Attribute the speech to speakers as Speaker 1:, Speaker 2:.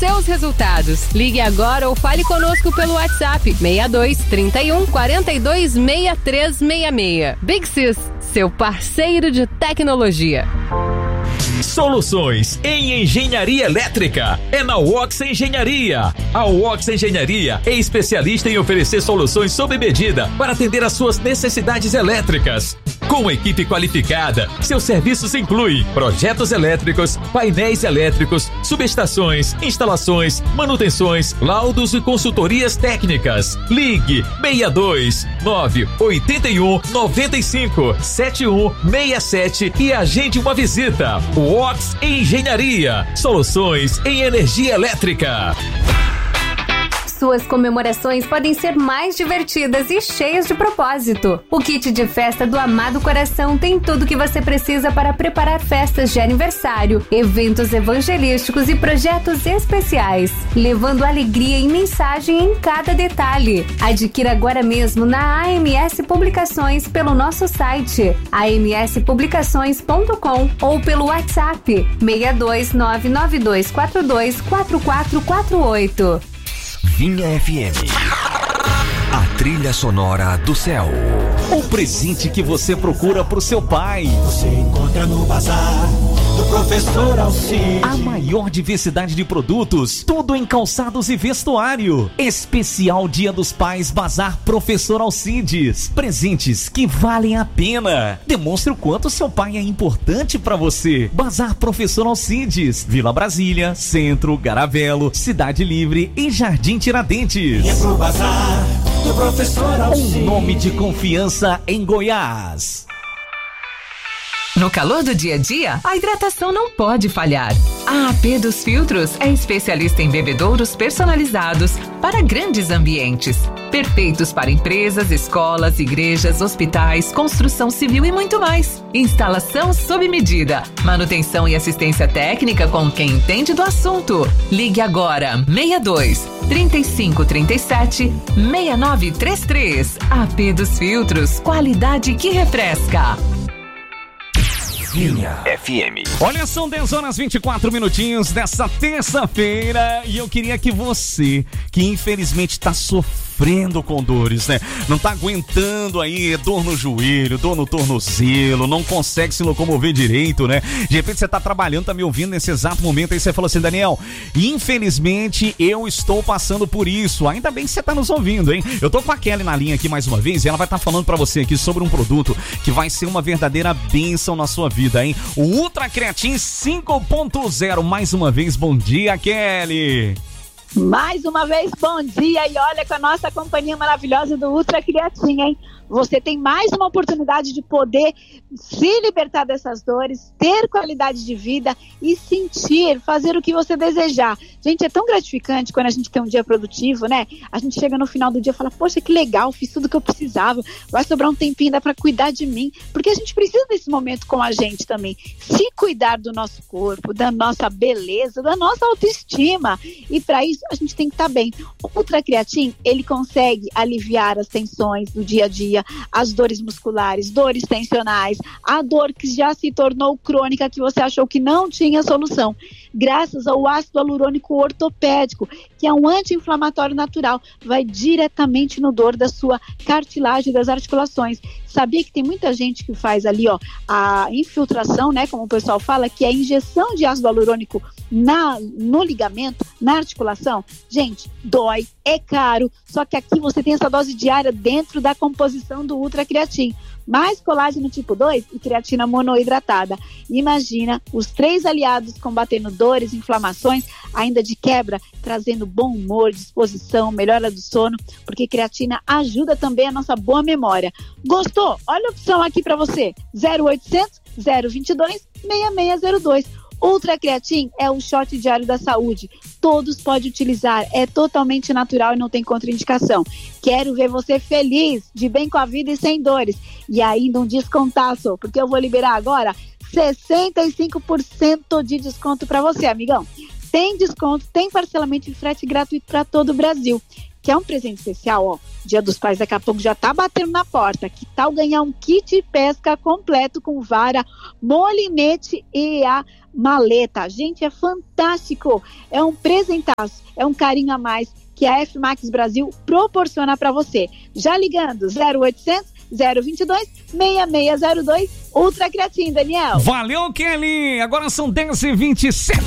Speaker 1: seus resultados. Ligue agora ou fale conosco pelo WhatsApp 62 31 42 6366. Big Sis, seu parceiro de tecnologia.
Speaker 2: Soluções em engenharia elétrica é na Wox Engenharia. A Wox Engenharia é especialista em oferecer soluções sob medida para atender às suas necessidades elétricas. Com equipe qualificada, seus serviços incluem projetos elétricos, painéis elétricos, subestações, instalações, manutenções, laudos e consultorias técnicas. Ligue 62 981 95 7167 e agende uma visita. Wox Engenharia, soluções em energia elétrica.
Speaker 3: Suas comemorações podem ser mais divertidas e cheias de propósito. O kit de festa do Amado Coração tem tudo que você precisa para preparar festas de aniversário, eventos evangelísticos e projetos especiais, levando alegria e mensagem em cada detalhe. Adquira agora mesmo na AMS Publicações pelo nosso site amspublicações.com ou pelo WhatsApp 62992424448.
Speaker 4: Vinha FM, a trilha sonora do céu.
Speaker 5: O presente que você procura pro seu pai.
Speaker 6: Você encontra no bazar do Professor Alcides.
Speaker 5: A maior diversidade de produtos, tudo em calçados e vestuário. Especial Dia dos Pais, Bazar Professor Alcides. Presentes que valem a pena. Demonstre o quanto seu pai é importante pra você. Bazar Professor Alcides, Vila Brasília, Centro, Garavelo, Cidade Livre e Jardim Tiradentes.
Speaker 6: E pro bazar do Professor Alcides.
Speaker 5: Um nome de confiança em Goiás.
Speaker 7: No calor do dia a dia, a hidratação não pode falhar. A AP dos Filtros é especialista em bebedouros personalizados para grandes ambientes. Perfeitos para empresas, escolas, igrejas, hospitais, construção civil e muito mais. Instalação sob medida. Manutenção e assistência técnica com quem entende do assunto. Ligue agora 62 35 37 6933. AP dos Filtros, qualidade que refresca.
Speaker 4: Vinha FM.
Speaker 5: Olha, são 10 horas 24 minutinhos dessa terça-feira e eu queria que você, que infelizmente tá sofrendo com dores, né? Não tá aguentando aí, dor no joelho, dor no tornozelo, não consegue se locomover direito, né? De repente você tá trabalhando, tá me ouvindo nesse exato momento, aí você falou assim: Daniel, infelizmente eu estou passando por isso. Ainda bem que você tá nos ouvindo, hein? Eu tô com a Kelly na linha aqui mais uma vez e ela vai estar falando pra você aqui sobre um produto que vai ser uma verdadeira bênção na sua vida, hein? O Ultra Creatin 5.0. Mais uma vez, bom dia, Kelly.
Speaker 8: Mais uma vez, bom dia, e olha com a nossa companhia maravilhosa do Ultra Creatin, hein? Você tem mais uma oportunidade de poder se libertar dessas dores, ter qualidade de vida e sentir, fazer o que você desejar. Gente, é tão gratificante quando a gente tem um dia produtivo, né? A gente chega no final do dia e fala: poxa, que legal, fiz tudo que eu precisava, vai sobrar um tempinho, dá pra cuidar de mim, porque a gente precisa desse momento com a gente também, se cuidar do nosso corpo, da nossa beleza, da nossa autoestima, e para isso a gente tem que estar bem. O Ultra Creatin, ele consegue aliviar as tensões do dia a dia, as dores musculares, dores tensionais, a dor que já se tornou crônica, que você achou que não tinha solução, graças ao ácido hialurônico ortopédico, que é um anti-inflamatório natural, vai diretamente no dor da sua cartilagem das articulações. Sabia que tem muita gente que faz ali, ó, a infiltração, né, como o pessoal fala, que é a injeção de ácido hialurônico no ligamento, na articulação? Gente, dói, é caro, só que aqui você tem essa dose diária dentro da composição do Ultra Creatin. Mais colágeno tipo 2 e creatina monoidratada. Imagina os 3 aliados combatendo dores, inflamações, ainda de quebra, trazendo bom humor, disposição, melhora do sono, porque creatina ajuda também a nossa boa memória. Gostou? Olha a opção aqui para você: 0800 022 6602. Ultra Creatin é o shot diário da saúde. Todos podem utilizar, é totalmente natural e não tem contraindicação. Quero ver você feliz, de bem com a vida e sem dores. E ainda um descontaço, porque eu vou liberar agora 65% de desconto para você, amigão. Tem desconto, tem parcelamento de frete gratuito para todo o Brasil. Quer um presente especial? Ó, Dia dos Pais daqui a pouco já tá batendo na porta. Que tal ganhar um kit pesca completo com vara, molinete e a maleta? Gente, é fantástico. É um presentaço, é um carinho a mais que a F-Max Brasil proporciona para você. Já ligando 0800 022 6602 Ultra Criatim, Daniel.
Speaker 5: Valeu, Kelly. Agora são 10h27.